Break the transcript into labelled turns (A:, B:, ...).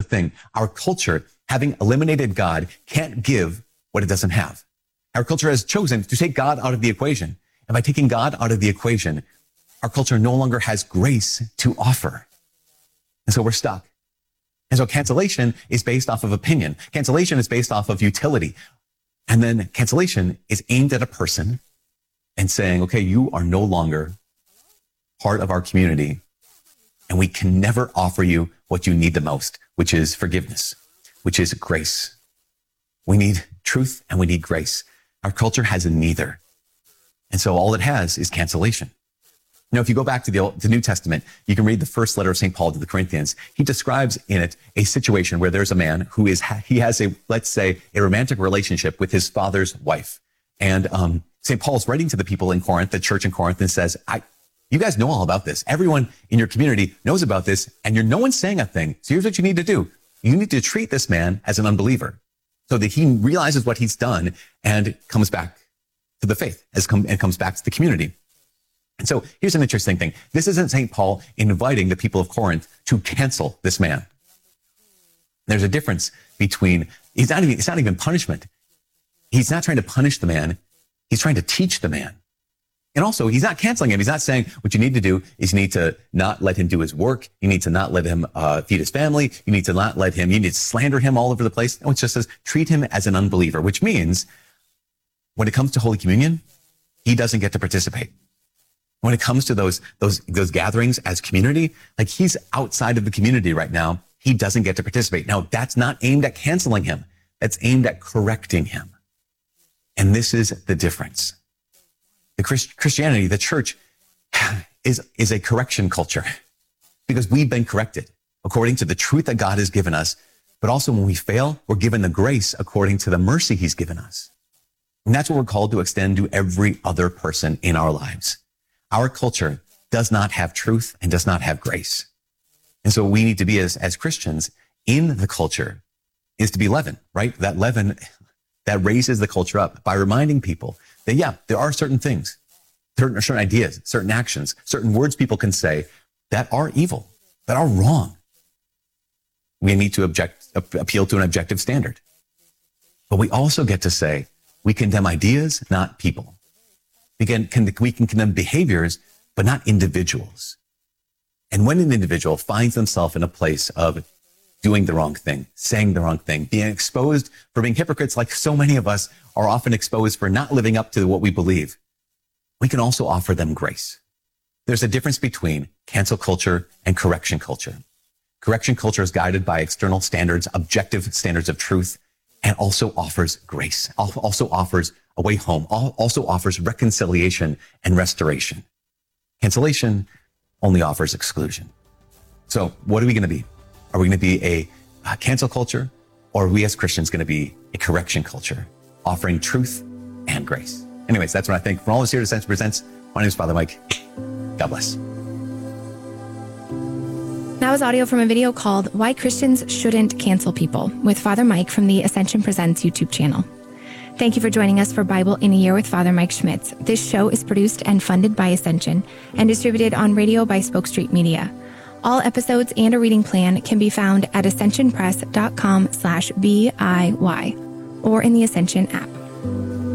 A: thing. Our culture, having eliminated God, can't give what it doesn't have. Our culture has chosen to take God out of the equation. And by taking God out of the equation, our culture no longer has grace to offer. And so we're stuck. And so cancellation is based off of opinion. Cancellation is based off of utility. And then cancellation is aimed at a person and saying, okay, you are no longer part of our community, and we can never offer you what you need the most, which is forgiveness, which is grace. We need truth and we need grace. Our culture has neither. And so all it has is cancellation. Now, if you go back to the New Testament, you can read the first letter of St. Paul to the Corinthians. He describes in it a situation where there's a man who he has let's say, a romantic relationship with his father's wife. And St. Paul's writing to the people in Corinth, the church in Corinth, and says, you guys know all about this. Everyone in your community knows about this, and no one's saying a thing. So here's what you need to do. You need to treat this man as an unbeliever so that he realizes what he's done and comes back to the faith and comes back to the community. And so here's an interesting thing. This isn't St. Paul inviting the people of Corinth to cancel this man. There's a difference between, it's not even punishment. He's not trying to punish the man. He's trying to teach the man. And also, he's not canceling him. He's not saying what you need to do is you need to not let him do his work. You need to not let him feed his family. You need to slander him all over the place. No, it just says treat him as an unbeliever, which means when it comes to Holy Communion, he doesn't get to participate. When it comes to those gatherings as community, like he's outside of the community right now, he doesn't get to participate. Now, that's not aimed at canceling him. That's aimed at correcting him. And this is the difference. The Christianity, the church, is a correction culture because we've been corrected according to the truth that God has given us. But also when we fail, we're given the grace according to the mercy he's given us. And that's what we're called to extend to every other person in our lives. Our culture does not have truth and does not have grace. And so we need to be as Christians in the culture is to be leaven, right? That leaven that raises the culture up by reminding people that, yeah, there are certain things, certain ideas, certain actions, certain words people can say that are evil, that are wrong. We need to appeal to an objective standard. But we also get to say we condemn ideas, not people. We can condemn behaviors, but not individuals. And when an individual finds themselves in a place of doing the wrong thing, saying the wrong thing, being exposed for being hypocrites, like so many of us are often exposed for not living up to what we believe, we can also offer them grace. There's a difference between cancel culture and correction culture. Correction culture is guided by external standards, objective standards of truth, and also offers grace, also offers a way home, also offers reconciliation and restoration. Cancellation only offers exclusion. So what are we going to be? Are we going to be a cancel culture, or are we as Christians going to be a correction culture, offering truth and grace? Anyways, that's what I think. From all of us here at Ascension Presents, my name is Father Mike. God bless.
B: That was audio from a video called Why Christians Shouldn't Cancel People with Father Mike from the Ascension Presents YouTube channel. Thank you for joining us for Bible in a Year with Father Mike Schmitz. This show is produced and funded by Ascension and distributed on radio by Spoke Street Media. All episodes and a reading plan can be found at ascensionpress.com/BIY or in the Ascension app.